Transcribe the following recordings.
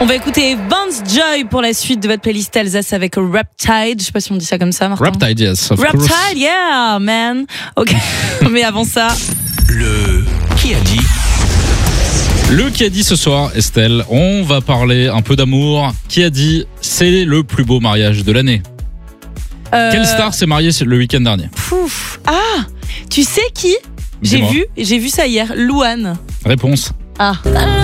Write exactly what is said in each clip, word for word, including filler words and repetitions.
On va écouter Vance Joy pour la suite de votre playlist Alsace avec Riptide. Je sais pas si on dit ça comme ça, Martin. Riptide, yes, of Riptide, course. yeah, man. Ok. Mais avant ça, Le qui a dit. Le qui a dit ce soir, Estelle, on va parler un peu d'amour. Qui a dit c'est le plus beau mariage de l'année? euh... Quelle star s'est mariée le week-end dernier? Pouf. Ah, tu sais qui? J'ai Dis-moi. vu, j'ai vu ça hier. Louane. Réponse. Ah.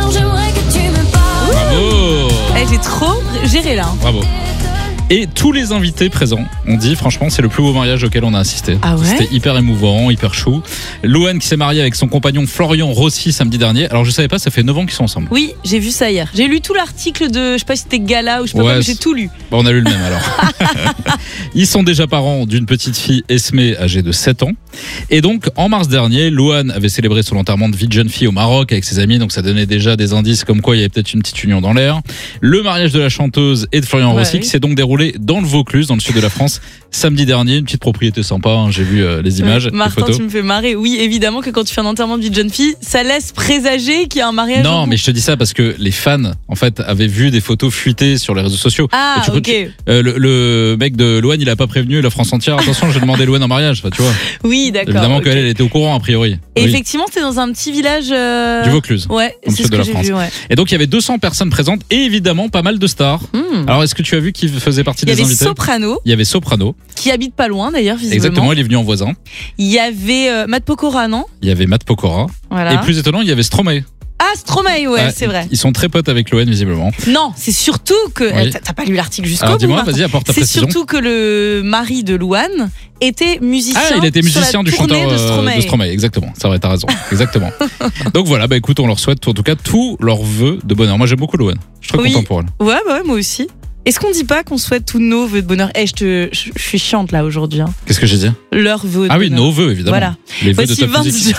Bravo. Eh, j'ai trop géré là. hein. Bravo. Et tous les invités présents ont dit, franchement, c'est le plus beau mariage auquel on a assisté. Ah ouais? C'était hyper émouvant, hyper chou. Louane qui s'est mariée avec son compagnon Florian Rossi samedi dernier. Alors je savais pas, ça fait neuf ans qu'ils sont ensemble. Oui, j'ai vu ça hier. J'ai lu tout l'article de, je sais pas si c'était Gala ou je sais pas Ouais, quoi, mais c'est- j'ai tout lu. Bon, on a lu le même alors. Ils sont déjà parents d'une petite fille, Esmé, âgée de sept ans. Et donc, en mars dernier, Louane avait célébré son enterrement de vie de jeune fille au Maroc avec ses amis. Donc, ça donnait déjà des indices comme quoi il y avait peut-être une petite union dans l'air. Le mariage de la chanteuse et de Florian Ouais, Rossi oui. qui s'est donc déroulé dans le Vaucluse, dans le sud de la France, samedi dernier. Une petite propriété sympa, hein. J'ai vu euh, les images, Ouais, les Martin, photos. tu me fais marrer. Oui, évidemment que quand tu fais un enterrement de vie de jeune fille, ça laisse présager qu'il y a un mariage. Non, au mais bout. je te dis ça parce que les fans, en fait, avaient vu des photos fuitées sur les réseaux sociaux. Ah, Et tu peux- ok. Euh, le, le mec de Louane, il a pas prévenu la France entière. Attention, j'ai demandé Louane en mariage. Enfin, tu vois. Oui, d'accord. Évidemment ok. qu'elle elle était au courant a priori. Et Oui. effectivement, c'était dans un petit village. euh, Du Vaucluse. Ouais, Dans le c'est sud ce de que la j'ai France. vu. Ouais. Et donc il y avait deux cents personnes présentes et évidemment pas mal de stars. Hmm. Alors est-ce que tu as vu qui faisait partie Il y des avait invités? Soprano, Il y avait Soprano. qui habite pas loin d'ailleurs, visiblement. Exactement, il est venu en voisin. Il y avait euh, Matt Pokora, non? Il y avait Matt Pokora. Voilà. Et plus étonnant, il y avait Stromae. Ah, Stromae, ouais, Ah, c'est vrai. Ils sont très potes avec Louane visiblement. Non, c'est surtout que. Oui. eh, T'as t'as pas lu l'article jusqu'au Alors bout, dis-moi, Martin. vas-y, apporte ta C'est précision. surtout que le mari de Louane était musicien. Ah, il était sur la musicien du tournée chanteur de euh, Stromae. de Stromae, exactement. C'est vrai, t'as raison. Exactement. Donc voilà, bah écoute, on leur souhaite en tout cas tous leurs vœux de bonheur. Moi j'aime beaucoup Louane. Je suis très Oui. content pour elle. Ouais, bah ouais, moi aussi. Est-ce qu'on dit pas qu'on souhaite tous nos vœux de bonheur? Eh, je te, je je suis chiante là aujourd'hui. Hein. Qu'est-ce que j'ai dit? Leurs vœux de Ah oui, bonheur. nos vœux évidemment. Voilà. Les vœux de Voici top Vance musique.